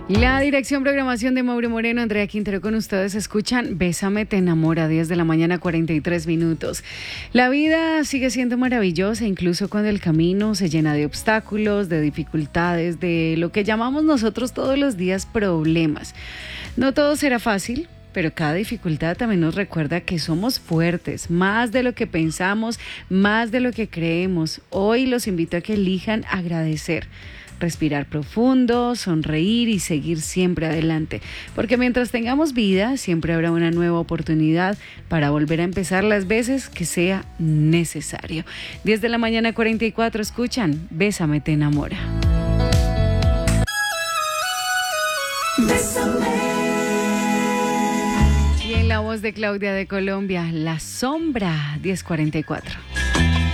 La dirección programación de Mauro Moreno, Andrea Quintero con ustedes. Escuchan Bésame te enamora, 10 de la mañana, 43 minutos. La vida sigue siendo maravillosa, incluso cuando el camino se llena de obstáculos, de dificultades, de lo que llamamos nosotros todos los días problemas. No todo será fácil, pero cada dificultad también nos recuerda que somos fuertes, más de lo que pensamos, más de lo que creemos. Hoy los invito a que elijan agradecer. Respirar profundo, sonreír y seguir siempre adelante, porque mientras tengamos vida siempre habrá una nueva oportunidad para volver a empezar las veces que sea necesario. 10 de la mañana, 44, escuchan Bésame te enamora. Bésame. Y en la voz de Claudia de Colombia, La Sombra, 10:44.